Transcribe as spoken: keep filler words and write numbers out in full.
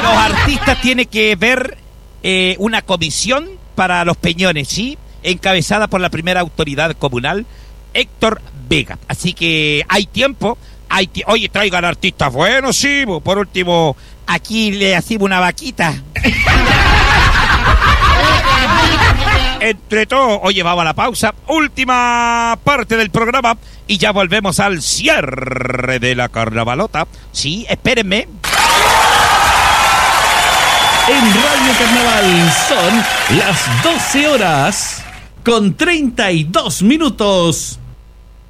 los artistas tienen que ver eh, una comisión para los peñones, ¿sí? Encabezada por la primera autoridad comunal, Héctor Vega. Así que hay tiempo. Hay t- Oye, traigan artistas buenos, sí. Por último, aquí le hacemos una vaquita. Entre todo, oye, vamos a la pausa. Última parte del programa y ya volvemos al cierre de la carnavalota. Sí, espérenme. En Radio Carnaval son las doce horas con treinta y dos minutos.